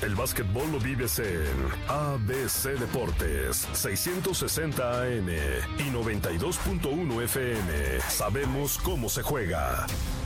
El básquetbol lo vives en ABC Deportes, 660 AM y 92.1 FM. Sabemos cómo se juega.